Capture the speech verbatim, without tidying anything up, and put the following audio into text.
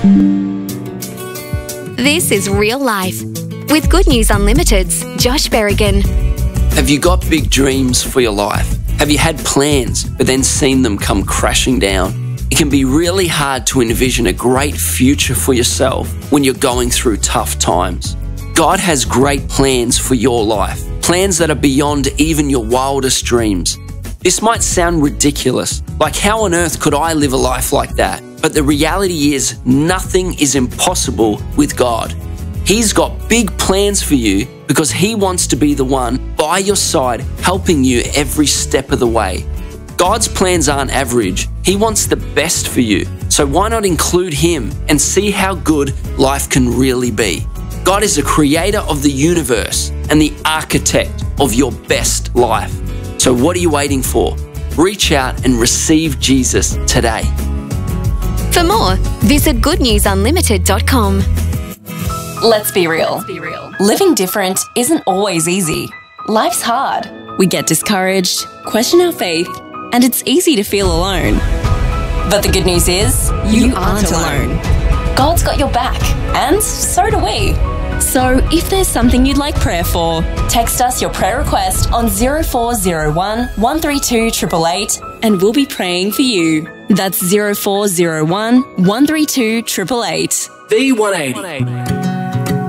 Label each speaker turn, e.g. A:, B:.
A: This is Real Life with Good News Unlimited's Josh Berrigan.
B: Have you got big dreams for your life? Have you had plans but then seen them come crashing down? It can be really hard to envision a great future for yourself when you're going through tough times. God has great plans for your life, plans that are beyond even your wildest dreams. This might sound ridiculous, like how on earth could I live a life like that? But the reality is nothing is impossible with God. He's got big plans for you because He wants to be the one by your side, helping you every step of the way. God's plans aren't average. He wants the best for you. So why not include Him and see how good life can really be? God is the creator of the universe and the architect of your best life. So what are you waiting for? Reach out and receive Jesus today.
A: For more, visit good news unlimited dot com.
C: Let's be real. Let's be real. Living different isn't always easy. Life's hard. We get discouraged, question our faith, and it's easy to feel alone. But the good news is, you, you aren't alone. God's got your back, and so do we. So if there's something you'd like prayer for, text us your prayer request on zero four zero one, one three two, eight eight eight and we'll be praying for you. That's zero four zero one, one three two, eight eight eight.
D: V one eighty.